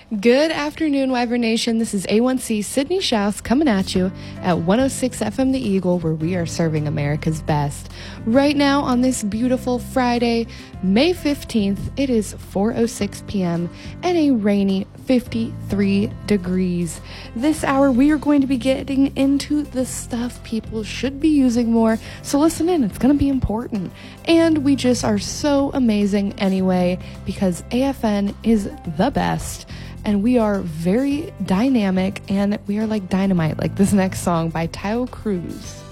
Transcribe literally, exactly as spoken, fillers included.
Good afternoon, Wyvern Nation. This is A one C Sydney Schaus coming at you at one oh six F M The Eagle, where we are serving America's best. Right now on this beautiful Friday, May fifteenth, it is four oh six p.m. and a rainy fifty-three degrees. This hour, we are going to be getting into the stuff people should be using more, so listen in, it's going to be important. And we just are so amazing anyway, because A F N is the best. And we are very dynamic, and we are like dynamite, like this next song by Taio Cruz.